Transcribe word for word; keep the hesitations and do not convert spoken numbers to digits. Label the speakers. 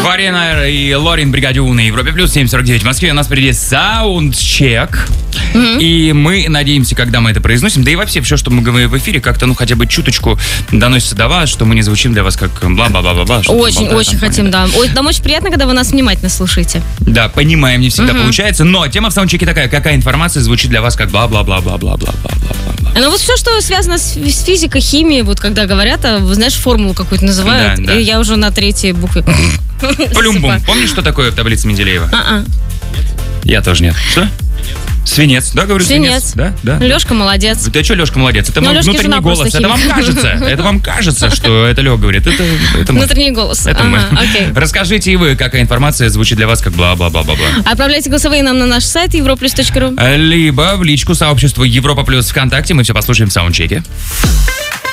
Speaker 1: Варена и Лорин, Бригадюн на Европе плюс семь сорок девять в Москве. У нас впереди саундчек. Mm-hmm. И мы надеемся, когда мы это произносим, да и вообще все, что мы говорим в эфире, как-то, ну, хотя бы чуточку доносится до вас, что мы не звучим для вас как бла-бла-бла-бла.
Speaker 2: Очень, очень хотим, да. Ой, нам очень приятно, когда вы нас внимательно слушаете.
Speaker 1: Да, понимаем, не всегда mm-hmm. получается, но тема в саундчеке такая, какая информация звучит для вас как бла-бла-бла-бла-бла-бла-бла-бла-бла.
Speaker 2: Ну вот все, что связано с, с физикой, химией, вот когда говорят, а, знаешь, формулу какую-то называют, да, да. И я уже на третьей букве.
Speaker 1: Плюмбум. Помнишь, что такое в таблице Менделеева?
Speaker 2: А-а.
Speaker 1: Я тоже нет. Что? Свинец, да, говорю, свинец.
Speaker 2: Свинец.
Speaker 1: Да, да.
Speaker 2: Лёшка молодец.
Speaker 1: Ты что, Лёшка молодец? Это
Speaker 2: ну,
Speaker 1: мой внутренний голос. Это вам кажется. Это вам кажется, что это Лёха говорит. Это, это
Speaker 2: внутренний голос.
Speaker 1: Это
Speaker 2: ага,
Speaker 1: мы.
Speaker 2: Окей.
Speaker 1: Расскажите и вы, какая информация звучит для вас как бла-бла-бла-бла-бла.
Speaker 2: Отправляйте голосовые нам на наш сайт европлюс точка ру.
Speaker 1: Либо в личку сообщества Европа Плюс ВКонтакте. Мы все послушаем в саундчеке.